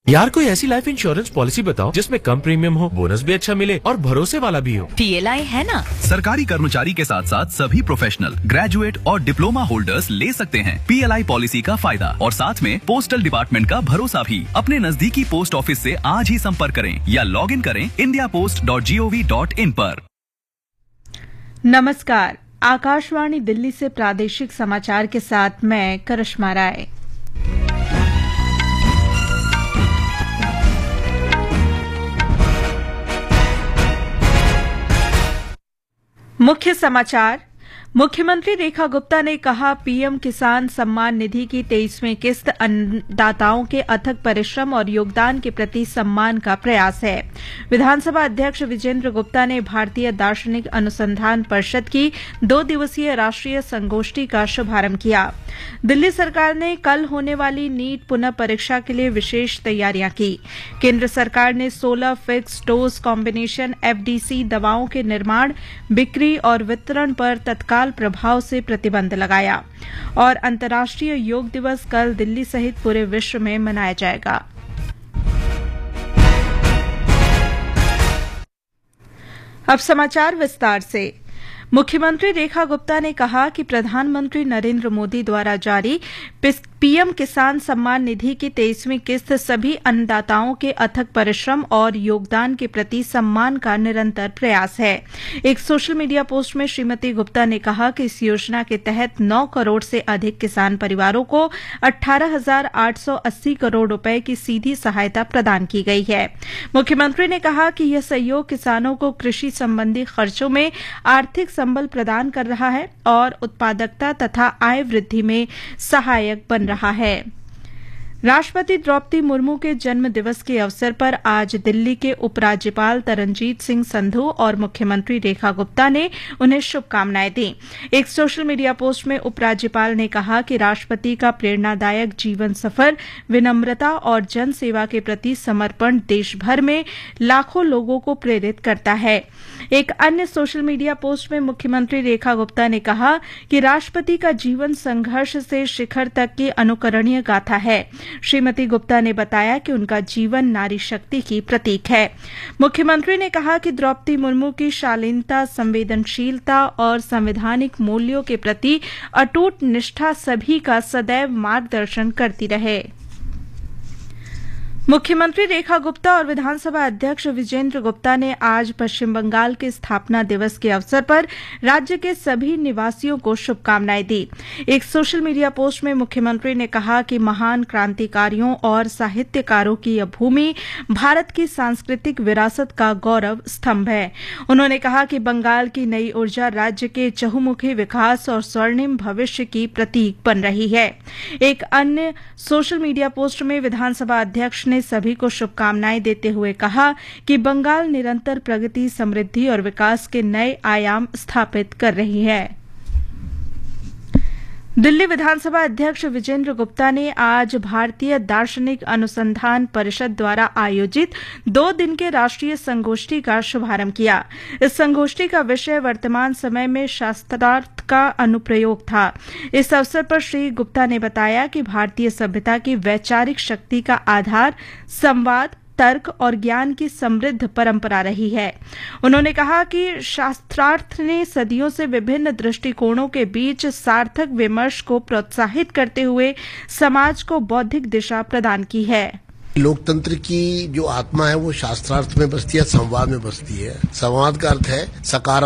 यार कोई ऐसी लाइफ इंश्योरेंस पॉलिसी बताओ जिसमें कम प्रीमियम हो, बोनस भी अच्छा मिले और भरोसे वाला भी हो। PLI है ना। सरकारी कर्मचारी के साथ साथ सभी प्रोफेशनल, ग्रेजुएट और डिप्लोमा होल्डर्स ले सकते हैं PLI पॉलिसी का फायदा और साथ में पोस्टल डिपार्टमेंट का भरोसा भी। अपने नजदीकी पोस्ट ऑफिस से आज ही संपर्क करें या लॉग इन करें indiapost.gov.in पर। नमस्कार, आकाशवाणी दिल्ली से प्रादेशिक समाचार के साथ मैं करिश्मा राय। मुख्य समाचार। मुख्यमंत्री रेखा गुप्ता ने कहा, पीएम किसान सम्मान निधि की 23वीं किस्त अन्नदाताओं के अथक परिश्रम और योगदान के प्रति सम्मान का प्रयास है। विधानसभा अध्यक्ष विजेंद्र गुप्ता ने भारतीय दार्शनिक अनुसंधान परिषद की 2 दिवसीय राष्ट्रीय संगोष्ठी का शुभारंभ किया। दिल्ली सरकार ने कल होने वाली नीट पुनः परीक्षा के लिए विशेष तैयारियां की। केंद्र सरकार ने 16 फिक्स डोज कॉम्बिनेशन FDC दवाओं के निर्माण, बिक्री और वितरण पर तत्काल प्रभाव से प्रतिबंध लगाया। और अंतर्राष्ट्रीय योग दिवस कल दिल्ली सहित पूरे विश्व में मनाया जाएगा। अब समाचार विस्तार से। मुख्यमंत्री रेखा गुप्ता ने कहा कि प्रधानमंत्री नरेंद्र मोदी द्वारा जारी पीएम किसान सम्मान निधि की 23वीं किस्त सभी अन्नदाताओं के अथक परिश्रम और योगदान के प्रति सम्मान का निरंतर प्रयास है। एक सोशल मीडिया पोस्ट में श्रीमती गुप्ता ने कहा कि इस योजना के तहत 9 करोड़ से अधिक किसान परिवारों को 18,880 करोड़ रुपए की सीधी सहायता प्रदान की गई है। मुख्यमंत्री ने कहा कि यह सहयोग किसानों को कृषि संबंधी खर्चों में आर्थिक संबल प्रदान कर रहा है और उत्पादकता तथा आय वृद्धि में सहायक बन रहा है। राष्ट्रपति द्रौपदी मुर्मू के जन्म दिवस के अवसर पर आज दिल्ली के उपराज्यपाल तरनजीत सिंह संधू और मुख्यमंत्री रेखा गुप्ता ने उन्हें शुभकामनाएं दी। एक सोशल मीडिया पोस्ट में उपराज्यपाल ने कहा कि राष्ट्रपति का प्रेरणादायक जीवन सफर, विनम्रता और जन सेवा के प्रति समर्पण देश भर में लाखों लोगों को प्रेरित करता है। एक अन्य सोशल मीडिया पोस्ट में मुख्यमंत्री रेखा गुप्ता ने कहा कि राष्ट्रपति का जीवन संघर्ष से शिखर तक की अनुकरणीय गाथा है। श्रीमती गुप्ता ने बताया कि उनका जीवन नारी शक्ति की प्रतीक है। मुख्यमंत्री ने कहा कि द्रौपदी मुर्मू की शालीनता, संवेदनशीलता और संवैधानिक मूल्यों के प्रति अटूट निष्ठा सभी का सदैव मार्गदर्शन करती रहे। मुख्यमंत्री रेखा गुप्ता और विधानसभा अध्यक्ष विजेंद्र गुप्ता ने आज पश्चिम बंगाल के स्थापना दिवस के अवसर पर राज्य के सभी निवासियों को शुभकामनाएं दी। एक सोशल मीडिया पोस्ट में मुख्यमंत्री ने कहा कि महान क्रांतिकारियों और साहित्यकारों की यह भूमि भारत की सांस्कृतिक विरासत का गौरव स्तंभ है। उन्होंने कहा कि बंगाल की नई ऊर्जा राज्य के चहुमुखी विकास और स्वर्णिम भविष्य की प्रतीक बन रही है। एक अन्य सोशल मीडिया पोस्ट में विधानसभा अध्यक्ष ने सभी को शुभकामनाएं देते हुए कहा कि बंगाल निरंतर प्रगति, समृद्धि और विकास के नए आयाम स्थापित कर रही है। दिल्ली विधानसभा अध्यक्ष विजेंद्र गुप्ता ने आज भारतीय दार्शनिक अनुसंधान परिषद द्वारा आयोजित 2 दिन के राष्ट्रीय संगोष्ठी का शुभारंभ किया। इस संगोष्ठी का विषय वर्तमान समय में शास्त्रार्थ का अनुप्रयोग था। इस अवसर पर श्री गुप्ता ने बताया कि भारतीय सभ्यता की वैचारिक शक्ति का आधार संवाद, तर्क और ज्ञान की समृद्ध परंपरा रही है। उन्होंने कहा कि शास्त्रार्थ ने सदियों से विभिन्न दृष्टिकोणों के बीच सार्थक विमर्श को प्रोत्साहित करते हुए समाज को बौद्धिक दिशा प्रदान की है। लोकतंत्र की जो आत्मा है वो शास्त्रार्थ में बसती है, संवाद में बसती है। संवाद का अर्थ है सकारात्मक